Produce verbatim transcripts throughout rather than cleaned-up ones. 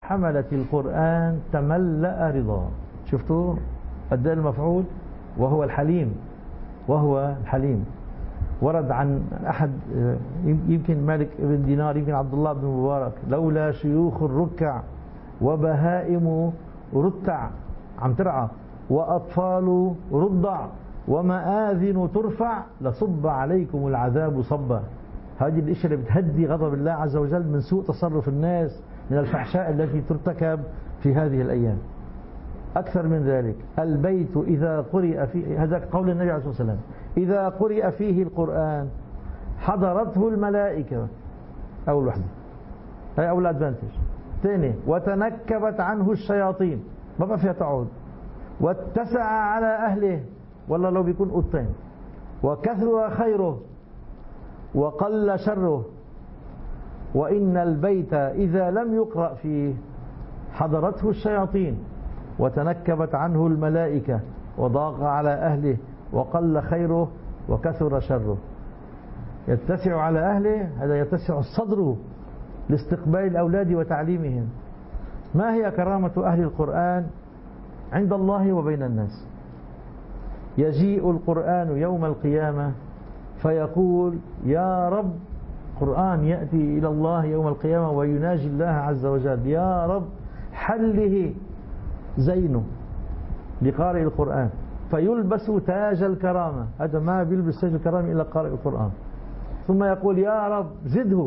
حملة القرآن تملأ رضا. شفتوا قد ايه المفعول؟ وهو الحليم، وهو الحليم. ورد عن أحد يمكن مالك بن دينار، يمكن عبد الله بن مبارك: لولا شيوخ الركع وبهائم رتع، عم ترعى، وأطفال رضع، ومآذن ترفع، لصب عليكم العذاب صبا. هذه الاشياء اللي بتهدي غضب الله عز وجل من سوء تصرف الناس، من الفحشاء التي ترتكب في هذه الأيام. أكثر من ذلك: البيت إذا قرئ فيه، هذا قول النبي عليه الصلاة والسلام، إذا قرئ فيه القرآن حضرته الملائكة. أول وحدة، هي أول أدفانتج. ثاني: وتنكبت عنه الشياطين، ما بقى فيها تعود. واتسع على أهله، والله لو بيكون قطين. وكثر خيره وقل شره. وإن البيت إذا لم يقرأ فيه حضرته الشياطين وتنكبت عنه الملائكة وضاق على أهله وقل خيره وكثر شره. يتسع على أهله، هذا يتسع الصدر لاستقبال الأولاد وتعليمهم. ما هي كرامة أهل القرآن عند الله وبين الناس؟ يجيء القرآن يوم القيامة فيقول: يا رب. قرآن يأتي إلى الله يوم القيامة ويناجي الله عز وجل: يا رب حله زينه لقارئ القرآن، فيلبس تاج الكرامة. هذا ما بيلبس تاج الكرامة إلا قارئ القرآن. ثم يقول: يا رب زده،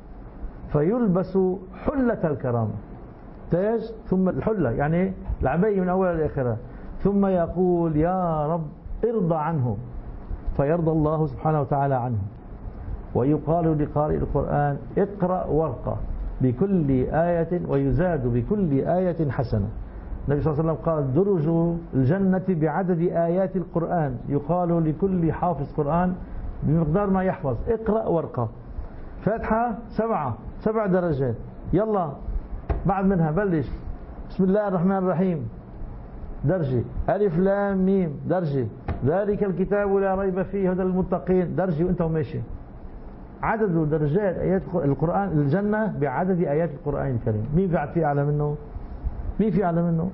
فيلبس حلة الكرامة. تاج ثم الحلة، يعني العباية من أولها لآخرها. ثم يقول: يا رب ارضى عنه، فيرضى الله سبحانه وتعالى عنه. ويقال لقارئ القرآن: اقرأ ورقة بكل آية، ويزاد بكل آية حسنة. النبي صلى الله عليه وسلم قال: درج الجنة بعدد آيات القرآن، يقال لكل حافظ قرآن بمقدار ما يحفظ. اقرأ ورقة. فاتحة سبعة، سبع درجات. يلا بعد منها بلش: بسم الله الرحمن الرحيم، درجة. ألف لام ميم، درجة. ذلك الكتاب لا ريب فيه هدى للمتقين، درجة. وانت وماشي. عدد درجات آيات القرآن الجنة بعدد آيات القرآن الكريم. مين في في أعلى منه؟ مين في أعلى منه؟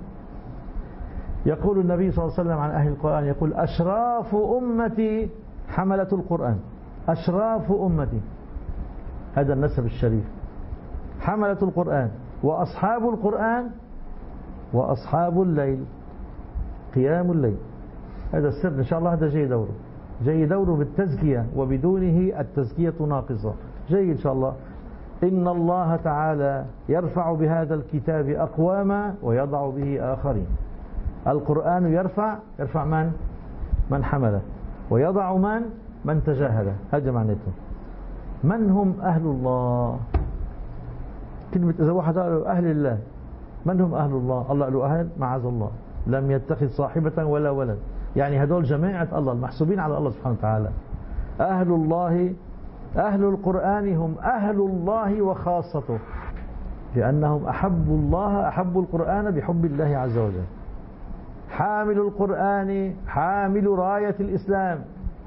يقول النبي صلى الله عليه وسلم عن أهل القرآن، يقول: أشراف أمتي حملة القرآن. أشراف أمتي، هذا النسب الشريف. حملة القرآن. وأصحاب القرآن وأصحاب الليل، قيام الليل. هذا السر إن شاء الله. هذا جاي دوره، جاي دوره بالتزكية، وبدونه التزكية ناقصة. جاي إن شاء الله. إن الله تعالى يرفع بهذا الكتاب أقواما ويضع به آخرين. القرآن يرفع، يرفع من؟ من حمله. ويضع من؟ من تجاهله. هذا معناته. من هم أهل الله؟ كلمة إذا واحد قال أهل الله، من هم أهل الله؟ الله له أهل؟ معاذ الله، لم يتخذ صاحبة ولا ولد. يعني هدول جماعة الله المحسوبين على الله سبحانه وتعالى. أهل الله، أهل القرآن هم أهل الله وخاصته، لأنهم أحبوا الله، أحبوا القرآن بحب الله عز وجل. حامل القرآن حامل راية الإسلام،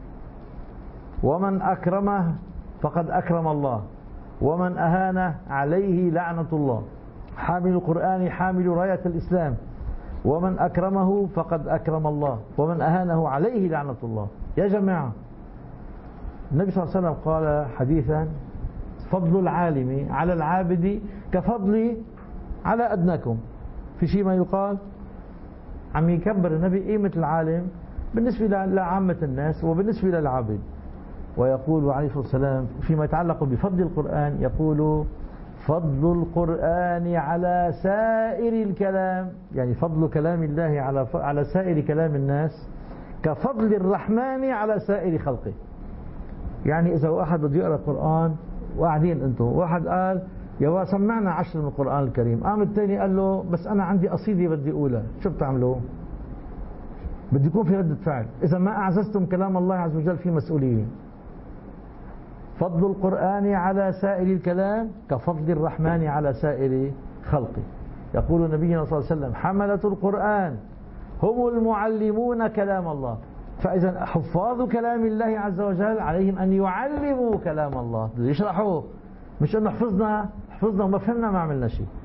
ومن أكرمه فقد أكرم الله، ومن أهانه عليه لعنة الله. حامل القرآن حامل راية الإسلام، ومن أكرمه فقد أكرم الله، ومن أهانه عليه لعنة الله. يا جماعة، النبي صلى الله عليه وسلم قال حديثا: فضل العالم على العابد كفضلي على أدناكم. في شيء ما يقال؟ عم يكبر النبي قيمة العالم بالنسبة لعامة الناس وبالنسبة للعابد. ويقول عليه الصلاة والسلام فيما يتعلق بفضل القرآن، يقول: فضل القرآن على سائر الكلام، يعني فضل كلام الله على على سائر كلام الناس كفضل الرحمن على سائر خلقه. يعني إذا واحد بده يقرأ القرآن وقاعدين أنتم، واحد قال: يا سمعنا عشر من القرآن الكريم، قام الثاني قال له: بس أنا عندي قصيدة بدي أقولها، شو بتعملوا؟ بده يكون في ردة فعل. إذا ما أعززتم كلام الله عز وجل في مسؤولية. فضل القرآن على سائر الكلام كفضل الرحمن على سائر خلقه. يقول نبينا صلى الله عليه وسلم: حملة القرآن هم المعلمون كلام الله. فإذا حفاظ كلام الله عز وجل عليهم أن يعلموا كلام الله، يشرحوه، مش أنه حفظنا حفظنا وما فهمنا ما عملنا شيء.